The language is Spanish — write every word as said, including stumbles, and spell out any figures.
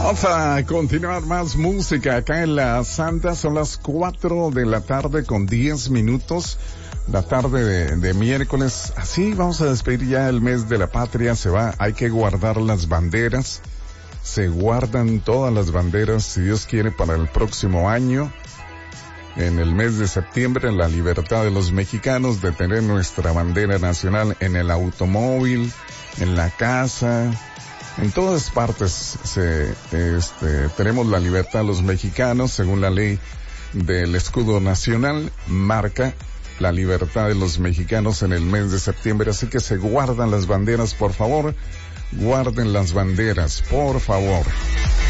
Vamos a continuar más música acá en La Santa. Son las cuatro de la tarde con diez minutos. La tarde de, de miércoles. Así vamos a despedir ya el mes de la patria. Se va, hay que guardar las banderas. Se guardan todas las banderas, si Dios quiere, para el próximo año. En el mes de septiembre, la libertad de los mexicanos de tener nuestra bandera nacional en el automóvil, en la casa. En todas partes se, este, tenemos la libertad los mexicanos, según la ley del escudo nacional, marca la libertad de los mexicanos en el mes de septiembre. Así que se guardan las banderas, por favor, guarden las banderas, por favor.